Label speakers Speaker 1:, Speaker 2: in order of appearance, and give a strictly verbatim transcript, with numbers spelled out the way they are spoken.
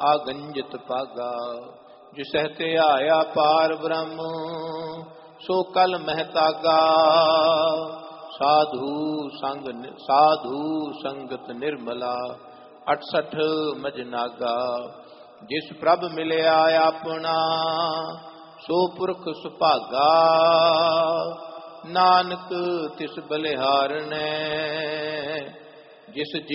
Speaker 1: ਆਗੰਜਿਤ ਭਾਗਾ। ਜਿਸਹਿ ਤੇ ਆਇਆ ਪਾਰ ਬ੍ਰਹਮ ਸੋ ਕਲ ਮਹਿਤਾਗਾ। ਸਾਧੂ ਸੰਗ ਸਾਧੂ ਸੰਗਤ ਨਿਰਮਲਾ ਅਠਸਠ ਮਜਨਾਗਾ। ਜਿਸ ਪ੍ਰਭ ਮਿਲਿਆ ਆਪਣਾ ਸੋ ਪੁਰਖ ਸੁਭਾਗਾ। ਨਾਨਕ ਤਿਸ ਬਲਿਹਾਰਣੈ ਜਿਸ